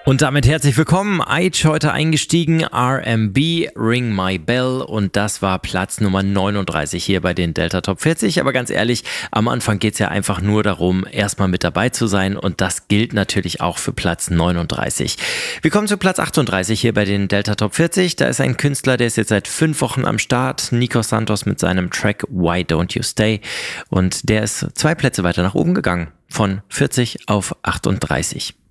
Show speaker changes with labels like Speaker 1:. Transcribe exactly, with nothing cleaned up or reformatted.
Speaker 1: Und damit herzlich willkommen. Aitch heute eingestiegen, R and B, Ring My Bell, und das war Platz Nummer neununddreißig hier bei den Delta Top vierzig. Aber ganz ehrlich, am Anfang geht es ja einfach nur darum, erstmal mit dabei zu sein, und das gilt natürlich auch für Platz neununddreißig. Wir kommen zu Platz achtunddreißig hier bei den Delta Top vierzig. Da ist ein Künstler, der ist jetzt seit fünf Wochen am Start, Nico Santos mit seinem Track Why Don't You Stay, und der ist zwei Plätze weiter nach oben gegangen, von vierzig auf achtunddreißig.